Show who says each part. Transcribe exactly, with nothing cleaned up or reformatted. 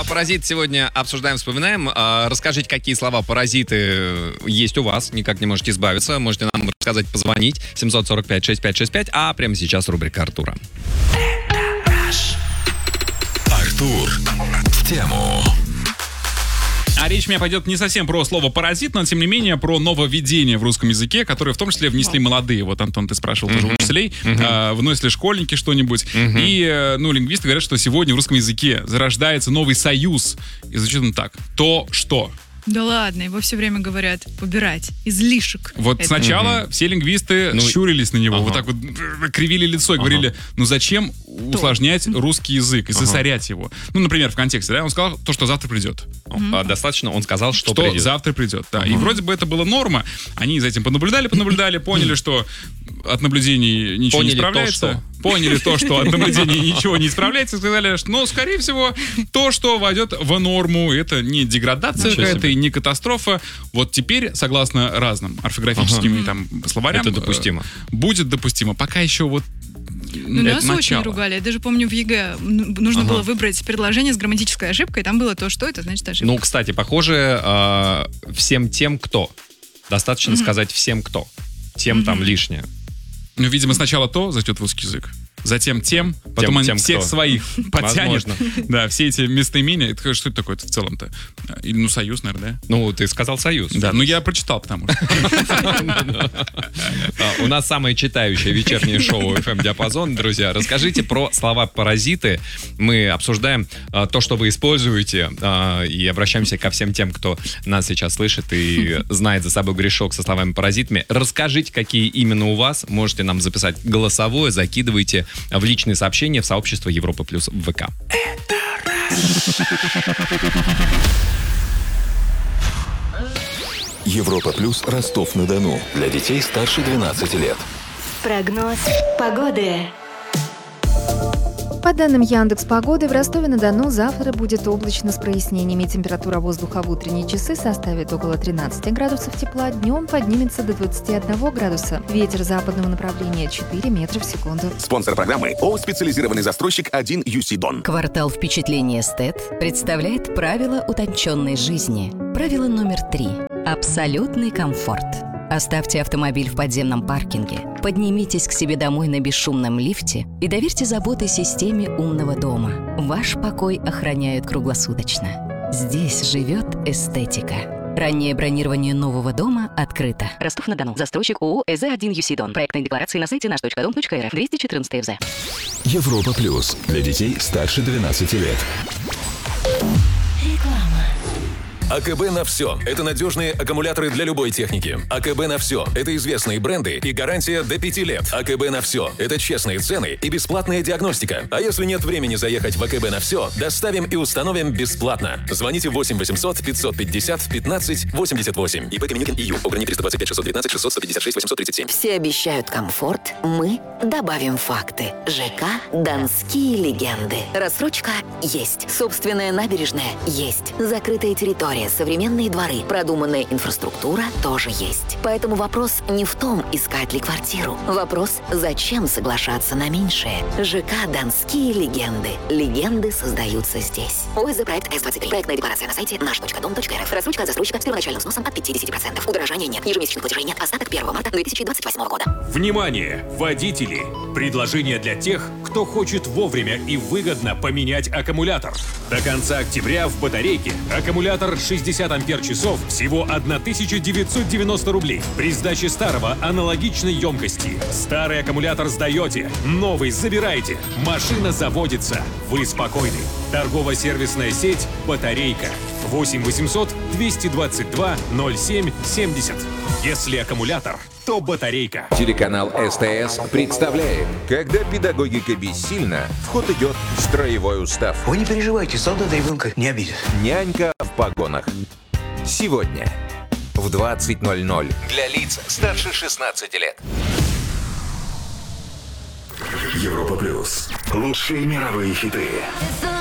Speaker 1: «Паразит» сегодня обсуждаем, вспоминаем. Расскажите, какие слова-паразиты есть у вас, никак не можете избавиться. Можете нам рассказать, позвонить. семьсот сорок пять шестьдесят пять шестьдесят пять. А прямо сейчас рубрика Артура.
Speaker 2: Артур в тему.
Speaker 3: А речь у меня пойдет не совсем про слово «паразит», но, тем не менее, про нововведение в русском языке, которое в том числе внесли молодые. Вот, Антон, ты спрашивал тоже
Speaker 1: Mm-hmm.
Speaker 3: учителей.
Speaker 1: Mm-hmm.
Speaker 3: А, вносили школьники что-нибудь.
Speaker 1: Mm-hmm.
Speaker 3: И, ну, лингвисты говорят, что сегодня в русском языке зарождается новый союз. И звучит он так. То, что...
Speaker 4: Да ладно, его все время говорят убирать, излишек.
Speaker 3: Вот
Speaker 4: Это.
Speaker 3: сначала
Speaker 1: Мгм.
Speaker 3: все лингвисты
Speaker 1: Ну,
Speaker 3: щурились на него,
Speaker 1: ага.
Speaker 3: вот так вот кривили лицо и
Speaker 1: Ага.
Speaker 3: говорили, ну зачем усложнять русский язык и
Speaker 1: Ага.
Speaker 3: засорять его? Ну, например, в контексте, да, он сказал то, что завтра придет.
Speaker 1: А, Достаточно, он сказал, что,
Speaker 3: Что
Speaker 1: придет.
Speaker 3: завтра придет, да. И вроде бы это была норма. Они за этим понаблюдали, понаблюдали, поняли, что от наблюдений ничего
Speaker 1: Поняли
Speaker 3: не
Speaker 1: то,
Speaker 3: исправляется.
Speaker 1: что.
Speaker 3: Поняли то, что от наблюдений ничего не исправляется, и сказали, что, ну, скорее всего, то, что войдет в норму, это не деградация
Speaker 1: Ничего
Speaker 3: какая-то
Speaker 1: себе.
Speaker 3: и не катастрофа. Вот теперь, согласно разным орфографическим
Speaker 1: Ага.
Speaker 3: и там словарям,
Speaker 1: Это допустимо.
Speaker 3: э, будет допустимо. Пока еще вот
Speaker 4: Ну,
Speaker 3: это
Speaker 4: нас очень
Speaker 3: начало.
Speaker 4: ругали. Я даже помню, в ЕГЭ м, нужно
Speaker 1: Ага.
Speaker 4: было выбрать предложение с грамматической ошибкой. Там было то, что это значит ошибка.
Speaker 1: Ну, кстати, похоже, э, всем тем, кто. Достаточно
Speaker 4: Мгм.
Speaker 1: сказать всем, кто. Тем там
Speaker 4: Мгм.
Speaker 1: лишнее.
Speaker 3: Ну, видимо, сначала то зайдет в русский язык, затем тем, потом они
Speaker 1: тем,
Speaker 3: всех
Speaker 1: кто.
Speaker 3: своих подтянет.
Speaker 1: Возможно.
Speaker 3: Да, все эти местоимения. Это что это такое-то в целом-то? Или, ну, союз, наверное, да?
Speaker 1: Ну, ты сказал союз.
Speaker 3: Да, ну я прочитал, потому что.
Speaker 1: А, У нас самое читающее вечернее шоу эф эм Диапазон, друзья. Расскажите про слова «паразиты». Мы обсуждаем а, то, что вы используете, а, и обращаемся ко всем тем, кто нас сейчас слышит и знает за собой грешок со словами «паразитами». Расскажите, какие именно у вас. Можете нам записать голосовое, закидывайте в личные сообщения в сообщество Европа Плюс в ВК.
Speaker 2: Европа Плюс Ростов-на-Дону. Для детей старше двенадцати лет.
Speaker 5: Прогноз погоды.
Speaker 6: По данным Яндекс.Погоды, в Ростове-на-Дону завтра будет облачно с прояснениями. Температура воздуха в утренние часы составит около тринадцати градусов тепла, днем поднимется до двадцати одного градуса. Ветер западного направления четыре метра в секунду.
Speaker 7: Спонсор программы ООО «Специализированный застройщик один ю си Дон».
Speaker 8: Квартал впечатлений эстет представляет правила утонченной жизни. Правило номер три. Абсолютный комфорт. Оставьте автомобиль в подземном паркинге, поднимитесь к себе домой на бесшумном лифте и доверьте заботы системе умного дома. Ваш покой охраняют круглосуточно. Здесь живет эстетика. Раннее бронирование нового дома открыто. Ростов-на-Дону. Застройщик ООО «ЭЗ один ю си Дон». Проектные декларации на сайте наш точка дом точка эр эф. двести четырнадцать ФЗ.
Speaker 2: Европа Плюс. Для детей старше двенадцати лет. АКБ на все. Это надежные аккумуляторы для любой техники. АКБ на все. Это известные бренды и гарантия до пяти лет. АКБ на все. Это честные цены и бесплатная диагностика. А если нет времени заехать в АКБ на все, доставим и установим бесплатно. Звоните восемь восемьсот пятьсот пятьдесят пятнадцать восемьдесят восемь. ИП Каменюкин ИЮ. Ограничение триста двадцать пять шестьсот девятнадцать шестьсот сто пятьдесят шесть восемьсот тридцать семь.
Speaker 5: Все обещают комфорт, мы добавим факты. ЖК «Донские легенды». Рассрочка есть. Собственная набережная есть. Закрытая территория, современные дворы, продуманная инфраструктура тоже есть. Поэтому вопрос не в том, искать ли квартиру. Вопрос, зачем соглашаться на меньшее. ЖК «Донские легенды». Легенды создаются здесь. ОСЗ проект эс двадцать три. Проектная декларация на сайте наш точка дом точка эр эф. Рассрочка от застройщика с первоначальным сносом от пятьдесят процентов. Удорожания нет. Ежемесячных платежей нет. Остаток первого марта две тысячи двадцать восьмого года.
Speaker 9: Внимание, водители! Предложение для тех, кто хочет вовремя и выгодно поменять аккумулятор. До конца октября в батарейке аккумулятор шестьдесят ампер-часов всего тысяча девятьсот девяносто рублей. При сдаче старого аналогичной емкости. Старый аккумулятор сдаете, новый забираете. Машина заводится. Вы спокойны. Торгово-сервисная сеть «Батарейка». восемь восемьсот двести двадцать два ноль семь семьдесят. Если аккумулятор, то батарейка.
Speaker 10: Телеканал СТС представляет, когда педагогика бессильна, в ход идет строевой устав.
Speaker 11: Вы не переживайте, солдат ребенка не обидит.
Speaker 10: Нянька в погонах. Сегодня в двадцать ноль ноль для лиц старше шестнадцати лет.
Speaker 2: Европа Плюс. Лучшие мировые хиты.